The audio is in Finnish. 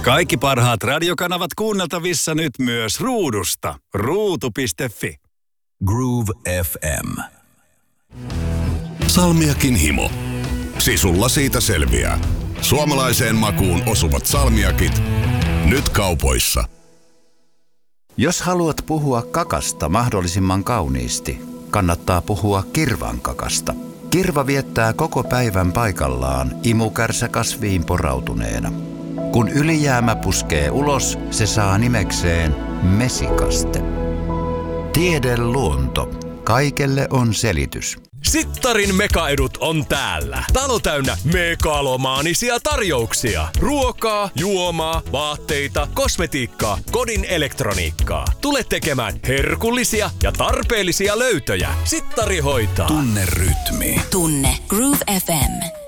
Kaikki parhaat radiokanavat kuunneltavissa nyt myös ruudusta. Ruutu.fi. Groove FM. Salmiakin himo. Sisulla siitä selviää. Suomalaiseen makuun osuvat salmiakit. Nyt kaupoissa. Jos haluat puhua kakasta mahdollisimman kauniisti, kannattaa puhua kirvankakasta. Kirva viettää koko päivän paikallaan imukärsäkasviin porautuneena. Kun ylijäämä puskee ulos, se saa nimekseen mesikaste. Tiedeluonto. Kaikelle on selitys. Sittarin mekaedut on täällä. Talo täynnä megalomaanisia tarjouksia. Ruokaa, juomaa, vaatteita, kosmetiikkaa, kodin elektroniikkaa. Tule tekemään herkullisia ja tarpeellisia löytöjä. Sittari hoitaa. Tunne rytmi. Tunne Groove FM.